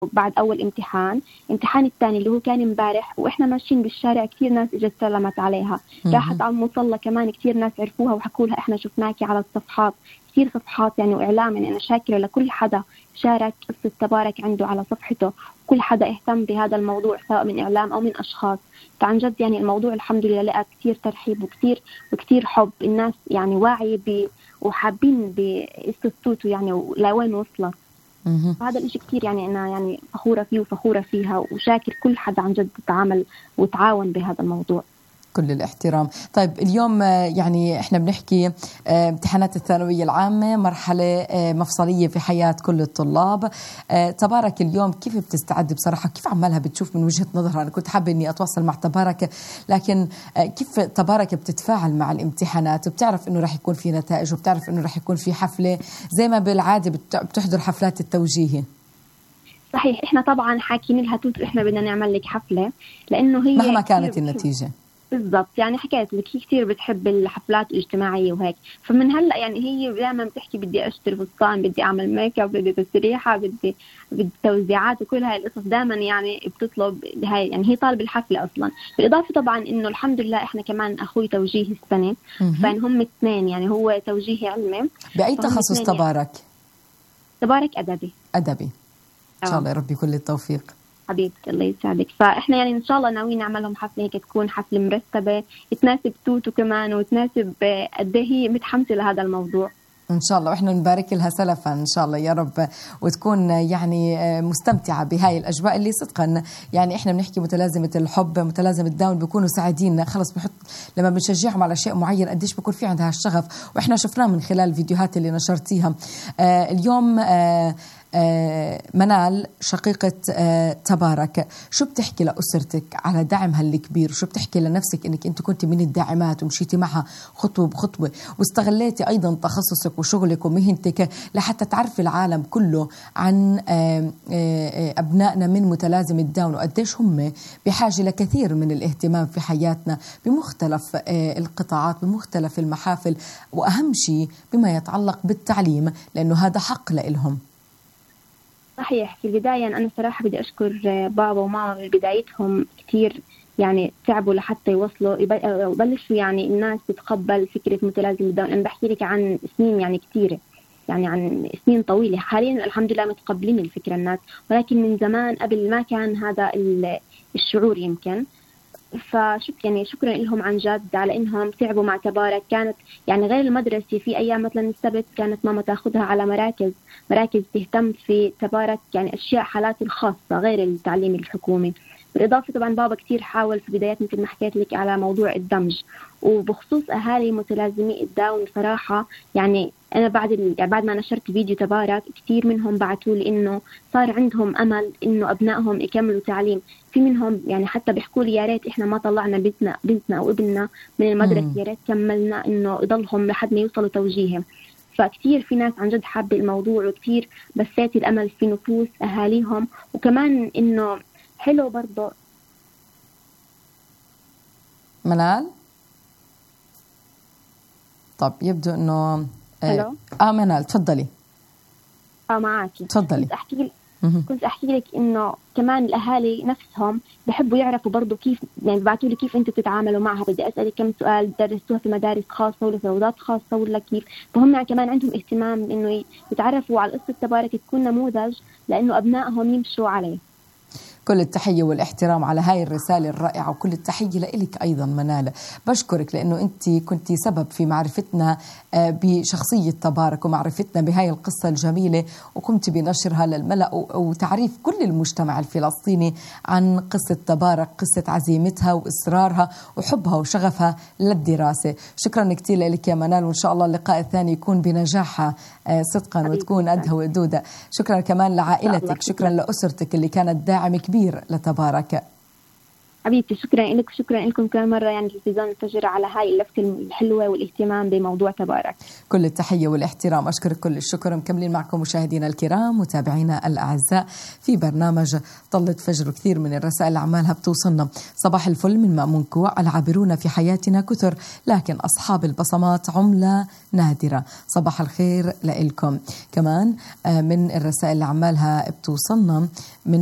بعد أول امتحان الثاني اللي هو كان امبارح، وإحنا ماشيين بالشارع كثير ناس إجت سلمت عليها. راحت على المصلى كمان كثير ناس عرفوها وحكوا لها إحنا شفناكي على الصفحات، كثير صفحات يعني وإعلام. يعني أنا شاكرة لكل حدا شارك قصة تبارك عنده على صفحته، كل حدا اهتم بهذا الموضوع سواء من إعلام أو من أشخاص. فعن جد يعني الموضوع الحمد لله لقى كثير ترحيب وكثير حب. الناس يعني واعية وحابين بقصة توتو يعني لوين وصلت. هذا الاشي كتير يعني أنا يعني فخورة فيه وفخورة فيها، وشاكر كل حدا عن جد تعامل وتعاون بهذا الموضوع. كل الاحترام. طيب اليوم يعني احنا بنحكي امتحانات الثانوية العامة، مرحلة مفصلية في حياة كل الطلاب. تبارك اليوم كيف بتستعد بصراحة؟ كيف عمالها بتشوف من وجهة نظرها؟ أنا كنت حابة إني أتواصل مع تبارك، لكن كيف تبارك بتتفاعل مع الامتحانات؟ بتعرف إنه رح يكون في نتائج، وبتعرف إنه رح يكون في حفلة زي ما بالعادة بتحضر حفلات التوجيهي. صحيح، احنا طبعا حاكين لها توت احنا بدنا نعمل لك حفلة، لأنه هي مهما كانت النتيجة. بالضبط، يعني حكيت لك هي كثير بتحب الحفلات الاجتماعية وهيك. فمن هلا يعني هي دائما بتحكي بدي اشتري فستان، بدي اعمل ميك اب، بدي تسريحة، بدي توزيعات وكل هاي القصص. دائما يعني بتطلب هاي، يعني هي طالب الحفلة اصلا. بالاضافة طبعا انه الحمد لله احنا كمان اخوي توجيهي السنة، فان هم اثنين، يعني هو توجيهي علمي. بأي تخصص تبارك؟ يعني تبارك ادبي. ان شاء الله يا ربي كل التوفيق. حبيبتي الله يسعدك. فاحنا يعني ان شاء الله ناويين نعمل لهم حفله هيك تكون حفله مرتبه تناسب توتو كمان وتناسب قد ايه هي متحمسه لهذا الموضوع. ان شاء الله، واحنا نبارك لها سلفا ان شاء الله يا رب، وتكون يعني مستمتعه بهاي الاجواء اللي صدقا يعني احنا بنحكي متلازمه الحب، متلازمه داون، بيكونوا سعيدين خلص. بحط لما بنشجعهم على شيء معين قديش بيكون في عندها الشغف، واحنا شفناه من خلال الفيديوهات اللي نشرتيها. اليوم منال شقيقة تبارك، شو بتحكي لأسرتك على دعمها الكبير؟ وشو بتحكي لنفسك انك انت كنت من الداعمات ومشيتي معها خطوة بخطوة، واستغليتي ايضا تخصصك وشغلك ومهنتك لحتى تعرفي العالم كله عن ابنائنا من متلازمة داون، وقديش هم بحاجة لكثير من الاهتمام في حياتنا بمختلف القطاعات بمختلف المحافل، واهم شيء بما يتعلق بالتعليم، لانه هذا حق لهم. صحيح. في البداية أنا صراحة بدي أشكر بابا وماما من بدايتهم كتير، يعني تعبوا لحتى يوصلوا يبلشوا يعني الناس تتقبل فكرة متلازمة داون. أنا بحكي لك عن سنين يعني كتيرة، يعني عن سنين طويلة. حاليا الحمد لله متقبلين الفكرة الناس، ولكن من زمان قبل ما كان هذا الشعور يمكن. يعني شكرا لهم عن جد على انهم تعبوا مع تبارك. كانت يعني غير المدرسة، في ايام مثلا السبت كانت ماما تاخذها على مراكز تهتم في تبارك، يعني اشياء حالات الخاصة غير التعليم الحكومي. بالاضافة طبعا بابا كتير حاول في بدايات مثل ما حكيت لك على موضوع الدمج. وبخصوص اهالي متلازمي الداون صراحة يعني أنا بعد ما نشرت فيديو تبارك كتير منهم بعتوا لي إنه صار عندهم أمل إنه أبنائهم يكملوا تعليم. في منهم يعني حتى بيحكوا لي يا ريت إحنا ما طلعنا بنتنا أو ابننا من المدرسة، يا ريت كملنا إنه يضلهم لحد ما يوصلوا توجيههم. فكتير في ناس عن جد حابة الموضوع، وكتير بثيت الأمل في نفوس أهاليهم. وكمان إنه حلو برضه. منال، طب يبدو إنه منال تفضلي. معاكي تفضلي. كنت أحكي لك إنه كمان الأهالي نفسهم بحبوا يعرفوا برضو كيف، يعني بعتوا لي كيف أنتوا تتعاملوا معها. بدي أسألك كم سؤال، درستوها في مدارس خاصة ولا في روضات خاصة ولا كيف؟ فهم كمان عندهم اهتمام إنه يتعرفوا على قصة تبارك، تكون نموذج لأنه أبنائهم يمشوا عليه. كل التحية والاحترام على هاي الرسالة الرائعة، وكل التحية لإلك أيضا منال. بشكرك لأنه أنت كنتي سبب في معرفتنا بشخصية تبارك ومعرفتنا بهاي القصة الجميلة، وقمت بنشرها للملأ وتعريف كل المجتمع الفلسطيني عن قصة تبارك، قصة عزيمتها وإصرارها وحبها وشغفها للدراسة. شكرا كتير لك يا منال، وإن شاء الله اللقاء الثاني يكون بنجاحها صدقا وتكون قدها وقدودها. شكرا كمان لعائلتك، شكرا لأسرتك اللي كانت داعم كبير لتبارك. حبيبتي شكرا لك، شكرا لكم كل مرة يعني تلفزيون الفجر على هاي اللفتة الحلوة والاهتمام بموضوع تبارك. كل التحية والاحترام، أشكرك كل الشكر. مكملين معكم مشاهدينا الكرام متابعينا الأعزاء في برنامج طلة فجر. كثير من الرسائل اللي عمالها بتوصلنا. صباح الفل من مأمون كوع، العابرون في حياتنا كثر لكن أصحاب البصمات عملة نادرة. صباح الخير لإلكم. كمان من الرسائل اللي عمالها بتوصلنا من